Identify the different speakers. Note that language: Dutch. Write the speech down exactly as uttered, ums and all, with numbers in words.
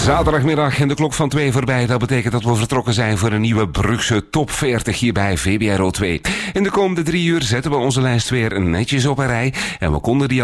Speaker 1: Zaterdagmiddag en de klok van twee voorbij. Dat betekent dat we vertrokken zijn voor een nieuwe Brugse top veertig hier bij V B R O twee. In de komende drie uur zetten we onze lijst weer netjes op een rij. En we konden die